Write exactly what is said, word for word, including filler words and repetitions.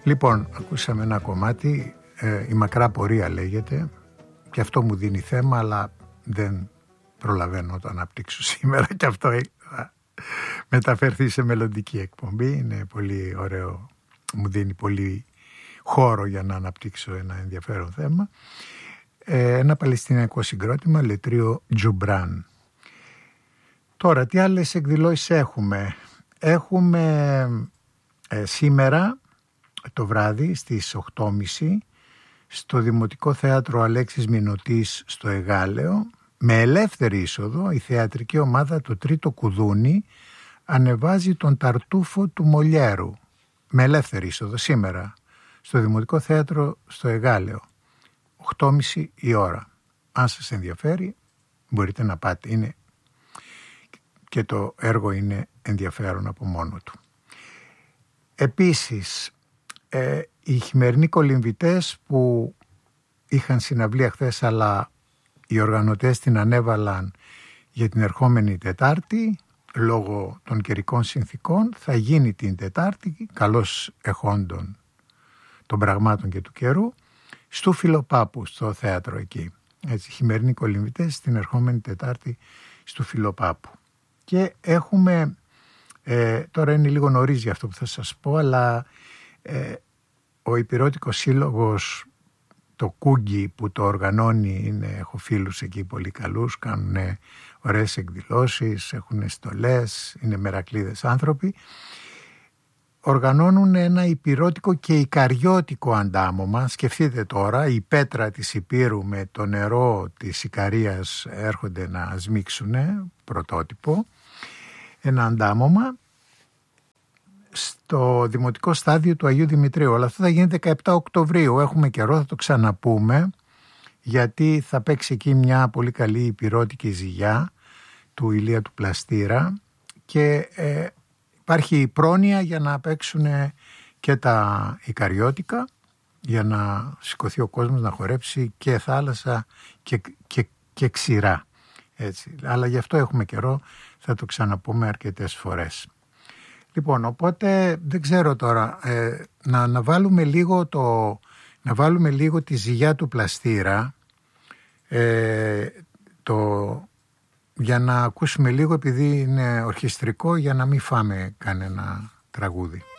Λοιπόν, ακούσαμε ένα κομμάτι, ε, η μακρά πορεία λέγεται, και αυτό μου δίνει θέμα, αλλά δεν προλαβαίνω να το αναπτύξω σήμερα, και αυτό θα μεταφερθεί σε μελλοντική εκπομπή. Είναι πολύ ωραίο, μου δίνει πολύ χώρο για να αναπτύξω ένα ενδιαφέρον θέμα. Ε, ένα παλαιστινιακό συγκρότημα, Λετρίο Τζουμπράν. Τώρα, τι άλλες εκδηλώσεις έχουμε? Έχουμε ε, σήμερα το βράδυ στις οκτώ και μισή στο Δημοτικό Θέατρο Αλέξης Μηνωτής στο Εγάλεο, με ελεύθερη είσοδο, η θεατρική ομάδα Το Τρίτο Κουδούνι ανεβάζει τον Ταρτούφο του Μολιέρου, με ελεύθερη είσοδο, σήμερα στο Δημοτικό Θέατρο στο Εγάλεο, οκτώ και μισή η ώρα. Αν σας ενδιαφέρει μπορείτε να πάτε, είναι, και το έργο είναι ενδιαφέρον από μόνο του. Επίσης, ε, οι χειμερινοί κολυμβητές που είχαν συναυλία χθες, αλλά οι οργανωτές την ανέβαλαν για την ερχόμενη Τετάρτη, λόγω των καιρικών συνθήκων, θα γίνει την Τετάρτη, καλώς εχόντων των πραγμάτων και του καιρού, στο Φιλοπάπου, στο θέατρο εκεί. Έτσι, χειμερινοί κολυμβητές την ερχόμενη Τετάρτη στο Φιλοπάπου. Και έχουμε, ε, τώρα είναι λίγο νωρίς για αυτό που θα σας πω, αλλά ε, ο Ηπειρώτικος Σύλλογος, το Κούγκι που το οργανώνει, είναι, έχω φίλους εκεί πολύ καλούς, κάνουν ωραίες εκδηλώσεις, έχουν στολές, είναι μερακλείδες άνθρωποι. Οργανώνουν ένα ηπειρώτικο και ικαριώτικο αντάμωμα. Σκεφτείτε τώρα, η πέτρα της Υπήρου με το νερό της Ικαρίας έρχονται να σμίξουν, πρωτότυπο, ένα αντάμωμα στο Δημοτικό Στάδιο του Αγίου Δημητρίου. Αλλά αυτό θα γίνει δεκαεπτά Οκτωβρίου. Έχουμε καιρό, θα το ξαναπούμε, γιατί θα παίξει εκεί μια πολύ καλή ηπειρώτικη ζυγιά του Ηλία του Πλαστήρα, και ε, υπάρχει πρόνοια για να παίξουν και τα ικαριώτικα, για να σηκωθεί ο κόσμος να χορέψει και θάλασσα και, και, και ξηρά. Έτσι. Αλλά γι' αυτό έχουμε καιρό, θα το ξαναπούμε αρκετές φορές. Λοιπόν, οπότε δεν ξέρω τώρα, ε, να, να, βάλουμε λίγο το, να βάλουμε λίγο τη ζυγιά του Πλαστήρα, ε, το, για να ακούσουμε λίγο, επειδή είναι ορχιστρικό, για να μην φάμε κανένα τραγούδι.